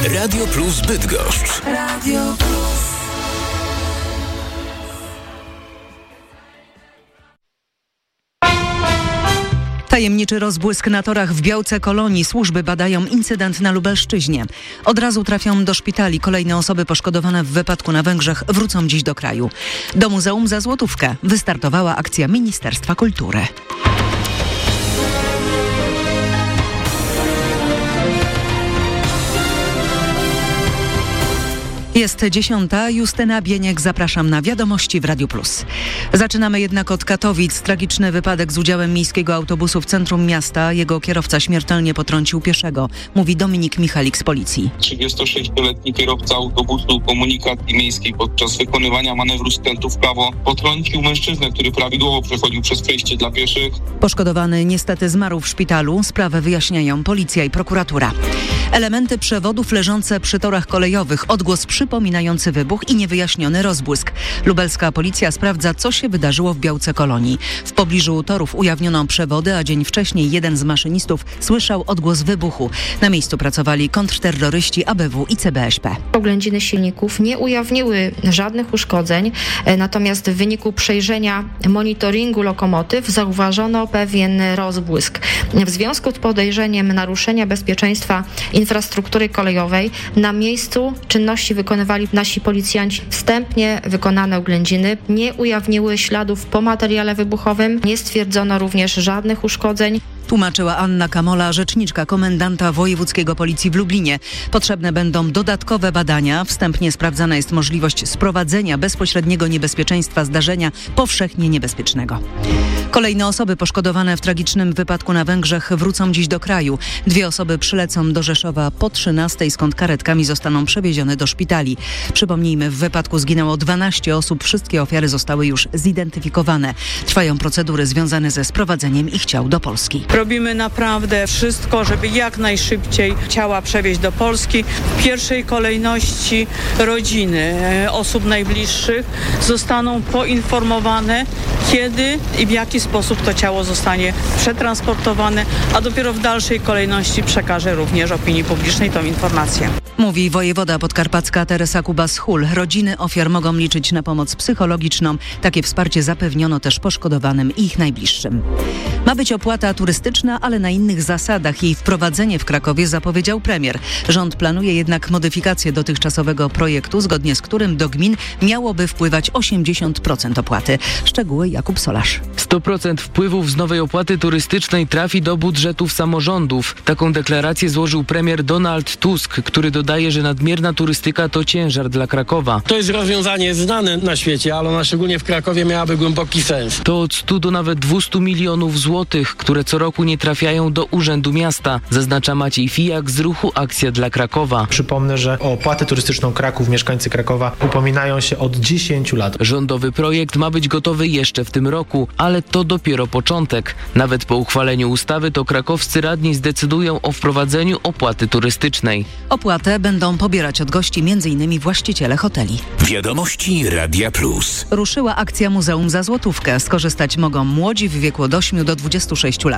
Radio Plus Bydgoszcz. Radio Plus. Tajemniczy rozbłysk na torach w Białce Kolonii. Służby badają incydent na Lubelszczyźnie. Od razu trafią do szpitali. Kolejne osoby poszkodowane w wypadku na Węgrzech wrócą dziś do kraju. Do muzeum za złotówkę wystartowała akcja Ministerstwa Kultury. Jest 10. Justyna Bieniek, zapraszam na Wiadomości w Radiu Plus. Zaczynamy jednak od Katowic. Tragiczny wypadek z udziałem miejskiego autobusu w centrum miasta. Jego kierowca śmiertelnie potrącił pieszego, mówi Dominik Michalik z policji. 36-letni kierowca autobusu komunikacji miejskiej podczas wykonywania manewru skrętu w prawo potrącił mężczyznę, który prawidłowo przechodził przez przejście dla pieszych. Poszkodowany niestety zmarł w szpitalu. Sprawę wyjaśniają policja i prokuratura. Elementy przewodów leżące przy torach kolejowych. Odgłos przypominający wybuch i niewyjaśniony rozbłysk. Lubelska policja sprawdza, co się wydarzyło w Białce Kolonii. W pobliżu torów ujawniono przewody, a dzień wcześniej jeden z maszynistów słyszał odgłos wybuchu. Na miejscu pracowali kontrterroryści ABW i CBŚP. Oględziny silników nie ujawniły żadnych uszkodzeń, natomiast w wyniku przejrzenia monitoringu lokomotyw zauważono pewien rozbłysk. W związku z podejrzeniem naruszenia bezpieczeństwa infrastruktury kolejowej na miejscu czynności wykonywali nasi policjanci. Wstępnie wykonane oględziny nie ujawniły śladów po materiale wybuchowym. Nie stwierdzono również żadnych uszkodzeń. Tłumaczyła Anna Kamola, rzeczniczka komendanta wojewódzkiego policji w Lublinie. Potrzebne będą dodatkowe badania. Wstępnie sprawdzana jest możliwość sprowadzenia bezpośredniego niebezpieczeństwa zdarzenia powszechnie niebezpiecznego. Kolejne osoby poszkodowane w tragicznym wypadku na Węgrzech wrócą dziś do kraju. 2 osoby przylecą do Rzeszowa po 13:00, skąd karetkami zostaną przewiezione do szpitali. Przypomnijmy, w wypadku zginęło 12 osób. Wszystkie ofiary zostały już zidentyfikowane. Trwają procedury związane ze sprowadzeniem ich ciał do Polski. Robimy naprawdę wszystko, żeby jak najszybciej ciała przewieźć do Polski. W pierwszej kolejności rodziny osób najbliższych zostaną poinformowane, kiedy i w jaki sposób to ciało zostanie przetransportowane, a dopiero w dalszej kolejności przekaże również opinii publicznej tą informację. Mówi wojewoda podkarpacka Teresa Kubas-Hul. Rodziny ofiar mogą liczyć na pomoc psychologiczną. Takie wsparcie zapewniono też poszkodowanym i ich najbliższym. Ma być opłata turystyczna, ale na innych zasadach. Jej wprowadzenie w Krakowie zapowiedział premier. Rząd planuje jednak modyfikację dotychczasowego projektu, zgodnie z którym do gmin miałoby wpływać 80% opłaty. Szczegóły Jakub Solarz. 100% wpływów z nowej opłaty turystycznej trafi do budżetów samorządów. Taką deklarację złożył premier Donald Tusk, który dodaje, że nadmierna turystyka to ciężar dla Krakowa. To jest rozwiązanie znane na świecie, ale ona szczególnie w Krakowie miałaby głęboki sens. To od 100 do nawet 200 milionów złotych, które co roku nie trafiają do Urzędu Miasta, zaznacza Maciej Fijak z ruchu Akcja dla Krakowa. Przypomnę, że o opłatę turystyczną Kraków mieszkańcy Krakowa upominają się od 10 lat. Rządowy projekt ma być gotowy jeszcze w tym roku, ale to dopiero początek. Nawet po uchwaleniu ustawy to krakowscy radni zdecydują o wprowadzeniu opłaty turystycznej. Opłatę będą pobierać od gości m.in. właściciele hoteli. Wiadomości Radia Plus. Ruszyła akcja Muzeum za złotówkę. Skorzystać mogą młodzi w wieku od 8 do 26 lat.